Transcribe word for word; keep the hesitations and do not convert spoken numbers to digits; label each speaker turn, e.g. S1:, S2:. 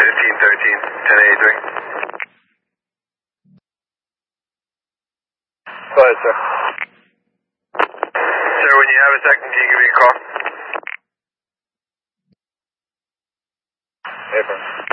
S1: fifteen thirteen, ten eighty-three.
S2: Go ahead, sir.
S1: Sir, when you have a second, can you give me a call?
S2: Affirm.